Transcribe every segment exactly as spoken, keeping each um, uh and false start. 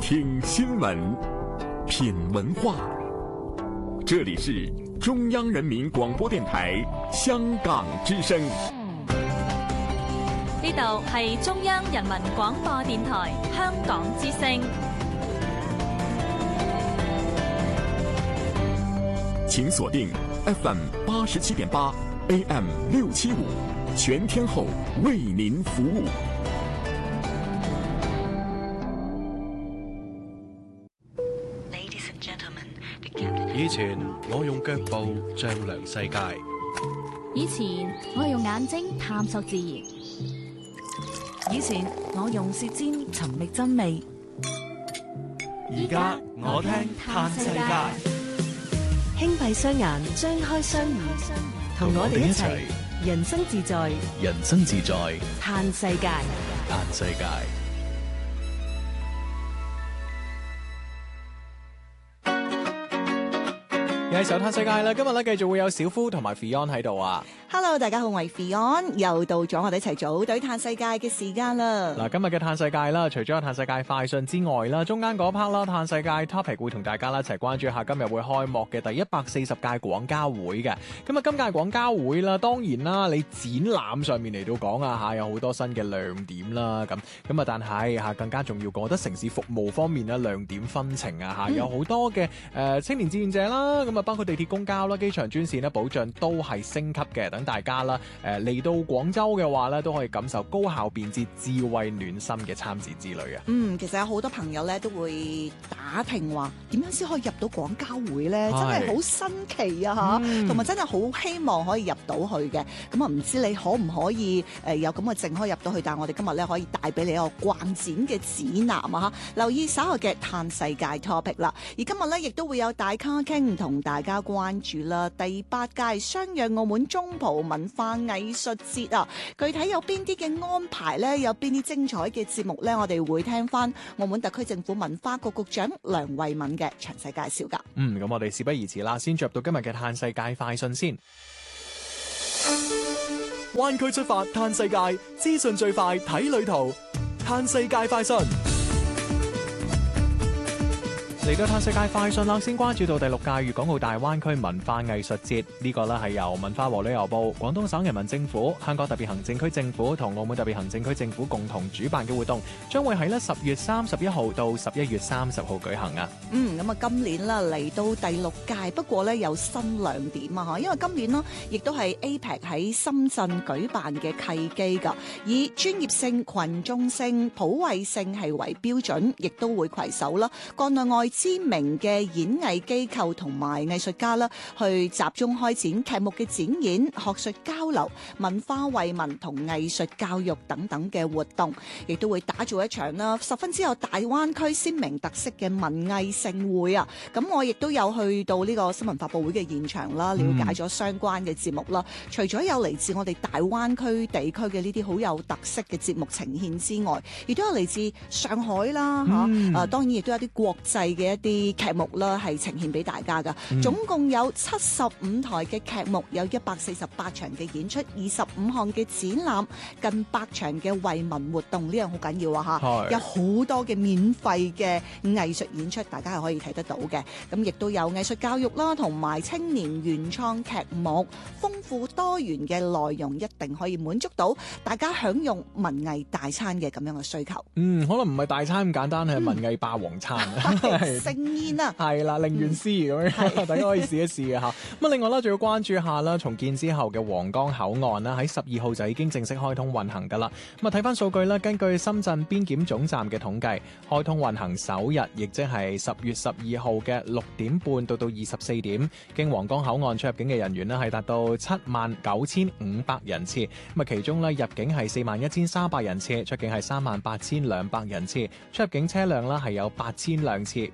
听新闻，品文化。这里是中央人民广播電台香港之聲。 呢度係中央人民廣播電台香港之聲。 請鎖定 F M 八十七點八 A M 六七五，全天候為您服務。 以前我用腳步丈量世界， 以前我用眼睛探索自然， 以前我用舌尖尋覓真味， 而家我聽嘆世界。 輕閉雙眼，張開雙耳，同我哋一齊人生自在， 人生自在嘆世界， 嘆世界。又係時候嘆世界啦！今日咧繼續會有小夫同埋 Fion 喺度啊。 Hello， 大家好，我係 Fion，又到咗我哋一齊組隊嘆世界嘅時間啦。 嗱，今日嘅嘆世界啦，除咗有嘆世界快訊之外啦，中間嗰 part 啦，嘆世界 topic 會同大家一齊關注下今日會開幕嘅第一百四十屆廣交會嘅。咁啊，今屆廣交會啦，當然啦，你展覽上面嚟到講啊嚇，有好多新嘅亮點啦。咁咁啊，但係嚇更加重要，覺得城市服務方面咧亮點紛呈啊嚇，有好多嘅誒、呃、青年志願者啦，咁啊包括地鐵公交啦、機場專線咧保障都係升級嘅。等大家啦，誒嚟到廣州嘅話咧，都可以感受高效便捷、智慧暖心嘅參展之旅啊！ 嗯，其實有好多朋友咧都會打聽話，點樣先可以入到廣交會咧？真係好新奇啊！嚇、嗯，同埋真係好希望可以入到去嘅。咁啊，唔知你可唔可以誒有咁嘅證可以入到去？但係我哋今日咧可以帶俾你一個逛展嘅指南啊！嚇，留意稍後嘅嘆世界 topic 啦。而今日咧亦都會有大咖傾同大家關注啦，第八屆相約澳門中葡文化藝術節啊，具體有邊啲嘅安排呢？有邊啲精彩嘅節目呢？我哋會聽翻澳門特區政府文化局局長梁慧敏嘅詳細介紹噶。 嗯，咁我哋事不宜遲啦，先進入到今日嘅嘆世界快訊先。灣區出發嘆世界，資訊最快睇旅途，嘆世界快訊。嚟到嘆世界快訊啦，先關注到第六屆粵港澳大灣區文化藝術節，呢個咧係由文化和旅遊部、廣東省人民政府、香港特別行政區政府同澳門特別行政區政府共同主辦嘅活動，將會喺咧十月三十一號到十一月三十號舉行啊。嗯， 咁啊今年啦嚟到第六屆，不過咧有新亮點啊嚇，因為今年呢亦都係 A P E C 喺深圳舉辦嘅契機㗎，以專業性、群眾性、普惠性係為標準，亦都會攜手啦，國內外知名嘅演藝機構同埋藝術家啦，去集中開展劇目嘅展演、學術交流、文化惠民同藝術教育等等嘅活動，亦都會打造一場啦十分之有大灣區鮮明特色嘅文藝盛會啊！咁我亦都有去到呢個新聞發佈會嘅現場啦，了解咗相關嘅節目啦。嗯、除咗有嚟自我哋大灣區地區嘅呢啲好有特色嘅節目呈現之外，亦都有嚟自上海啦嚇，嗯、啊當然亦都有啲國際嘅一啲劇目啦，係呈現俾大家噶。嗯、總共有七十五台嘅劇目，有一百四十八場嘅演出，二十五項嘅展覽，近百場嘅惠民活動，呢樣好緊要啊嚇！有好多嘅免費嘅藝術演出，大家係可以睇得到嘅。咁亦都有藝術教育啦，同埋青年原創劇目，豐富多元嘅內容，一定可以滿足到大家享用文藝大餐嘅咁樣嘅需求。 嗯，可能唔係大餐咁簡單，係、嗯、文藝霸王餐。 盛宴啊， 係啦，令元師咁樣，大家可以試一試嘅嚇。咁另外咧，仲要關注下啦，重建之後嘅皇崗口岸啦，喺十二號就已經正式開通運行噶啦。咁啊，睇翻數據啦，根據深圳邊檢總站嘅統計，開通運行首日，亦即係十月十二號嘅六點半到到二十四點，經皇崗口岸出入境嘅人員呢係達到七萬九千五百人次。咁啊，其中咧入境係四萬一千三百人次，出境係三萬八千兩百人次，出入境車輛啦係有八千輛次，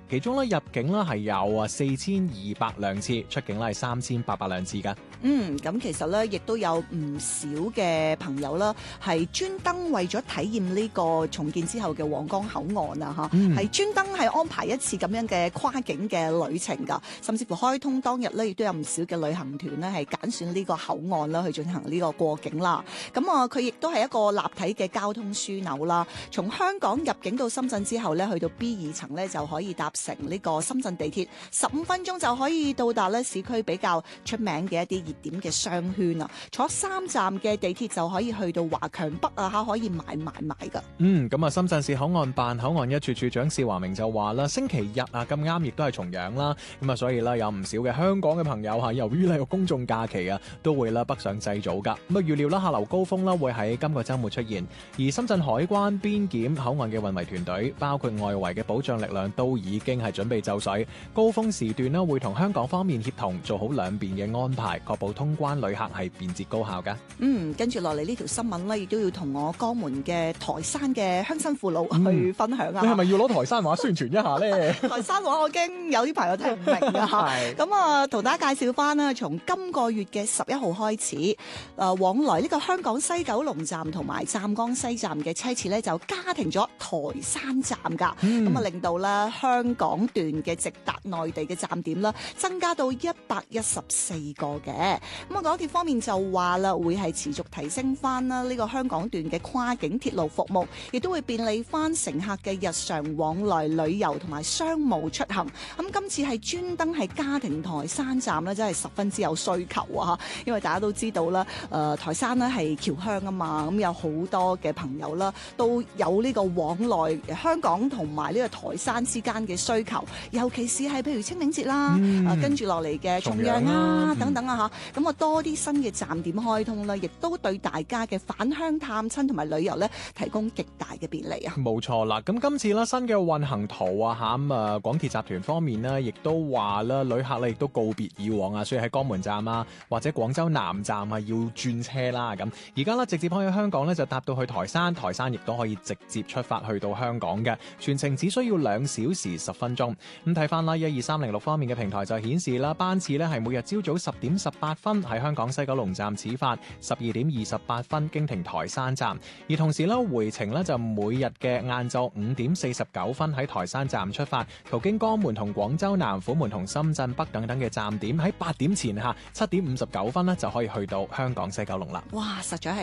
其中咧入境咧係有啊四千二百輛次，出境咧係三千八百輛次噶。 嗯，咁其實咧亦都有唔少嘅朋友啦，係專登為咗體驗呢個重建之後嘅皇崗口岸啊，嚇、嗯，係專登係安排一次咁樣嘅跨境嘅旅程㗎，甚至乎開通當日咧，亦都有唔少嘅旅行團咧係揀選呢個口岸啦去進行呢個過境啦。咁啊，佢亦都係一個立體嘅交通樞紐啦。從香港入境到深圳之後咧，去到 B 二層咧就可以搭乘呢個深圳地鐵，十五分鐘就可以到達咧市區比較出名嘅一啲熱點嘅商圈啊。坐三站嘅地鐵就可以去到華強北啊，嚇可以買買買㗎。 嗯，咁啊，深圳市口岸辦口岸一處處長邵華明就話啦，星期日啊咁啱亦都係重陽啦，咁啊所以咧有唔少嘅香港嘅朋友嚇，由於呢個公眾假期啊，都會啦北上祭祖㗎。咁啊預料啦客流高峰啦會喺今個週末出現，而深圳海關邊檢口岸嘅運維團隊，包括外圍嘅保障力量都已經係準備就緒，高峰時段呢會同香港方面協同做好兩邊嘅安排，確保通關旅客係便捷高效㗎。 嗯，跟住落嚟呢條新聞呢，亦都要同我江門嘅台山嘅鄉親父老去分享啊！ 嗯、你係咪要攞台山話宣傳一下呢？ 台山話我驚有啲朋友聽唔明啊！咁啊，同大家介紹翻啦，從今個月嘅十一號開始，誒、呃、往來呢個香港西九龍站同埋湛江西站嘅車次呢，就加停咗台山站㗎，咁、嗯、啊令到咧香港段嘅直達內地嘅站點啦，增加到一百一十四個嘅。咁啊，港鐵方面就話啦，會係持續提升翻啦呢個香港段嘅跨境鐵路服務，亦都會便利翻乘客嘅日常往來旅遊同埋商務出行。咁今次係專登係加停台山站咧，真係十分之有需求啊！因為大家都知道啦，誒、呃、台山咧係僑鄉啊嘛，咁有好多嘅朋友啦，都有呢個往來香港同埋呢個台山之間嘅需求，尤其是係譬如清明節啦，嗯、啊跟住落嚟嘅重陽啊，重陽啊等等啊嚇，咁啊多啲新嘅站點開通啦，亦都對大家嘅返鄉探親同埋旅遊咧提供極大嘅便利啊！ 冇錯啦，咁今次啦新嘅運行圖啊嚇，咁啊廣鐵集團方面呢，亦都話啦，旅客咧亦都告別以往啊，所以喺江門站啊或者廣州南站啊要轉車啦咁，而家咧直接可以喺香港咧就搭到去台山，台山亦都可以直接出發去到香港嘅，全程只需要兩小時十分鐘。咁睇翻啦，一二三零六方面嘅平台就顯示啦，班次咧係每日朝早十點十八分喺香港西九龍站始發，十二點二十八分經停台山站，而同時咧回程咧就每日嘅晏晝五點四十九分喺台山站出發，途經江門同廣州南、虎門同深圳北等等嘅站點，喺八點前下七點五十九分咧就可以去到香港西九龍啦。 哇，實在係